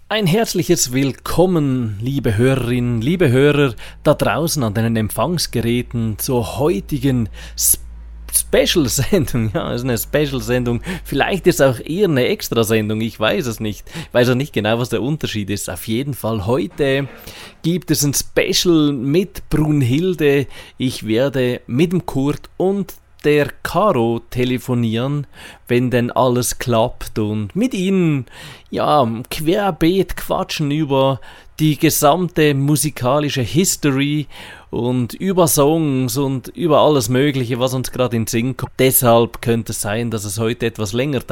Ein herzliches Willkommen, liebe Hörerinnen, liebe Hörer da draußen an den Empfangsgeräten zur heutigen Special-Sendung. Ja, es ist eine Special-Sendung. Vielleicht ist es auch eher eine Extra-Sendung, ich weiß es nicht. Ich weiß auch nicht genau, was der Unterschied ist. Auf jeden Fall, heute gibt es ein Special mit Brunhilde. Ich werde mit dem Kurt und der Caro telefonieren, wenn denn alles klappt, und mit ihnen, ja, querbeet quatschen über die gesamte musikalische History und über Songs und über alles Mögliche, was uns gerade in den Sinn kommt. Deshalb könnte es sein, dass es heute etwas länger dauert.